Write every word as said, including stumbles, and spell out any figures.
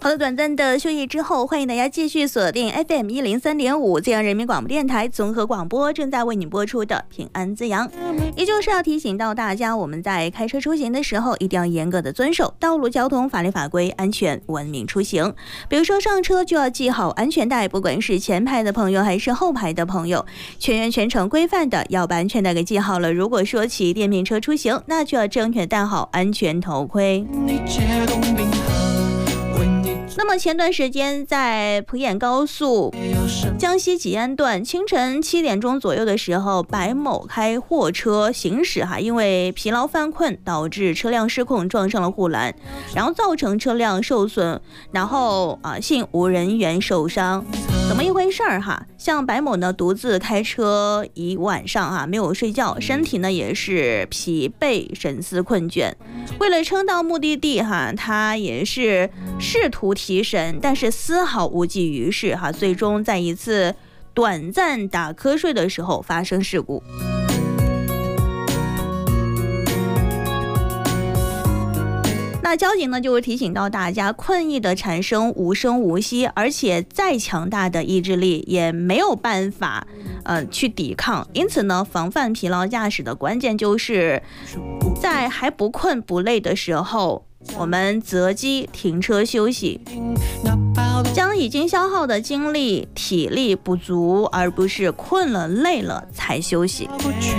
好的，短暂的休息之后，欢迎大家继续锁定 F M 一零三点五 浙江人民广播电台综合广播，正在为你播出的平安滋养。依旧是要提醒到大家，我们在开车出行的时候，一定要严格的遵守道路交通法律法规，安全文明出行。比如说上车就要系好安全带，不管是前排的朋友还是后排的朋友，全员全程规范的要把安全带给系好了。如果说骑电瓶车出行，那就要正确戴好安全头盔。那么前段时间在普兖高速江西吉安段清晨七点钟左右的时候，白某开货车行驶哈，因为疲劳犯困导致车辆失控撞上了护栏，然后造成车辆受损，然后啊幸无人员受伤。怎么一回事儿哈？像白某呢独自开车一晚上哈，没有睡觉，身体呢也是疲惫神思困倦。为了撑到目的地哈，他也是试图提神，但是丝毫无济于事哈，最终在一次短暂打瞌睡的时候发生事故。那交警呢就会提醒到大家，困意的产生无声无息，而且再强大的意志力也没有办法呃去抵抗。因此呢，防范疲劳驾驶的关键就是在还不困不累的时候，我们择机停车休息，将已经消耗的精力体力不足，而不是困了累了才休息。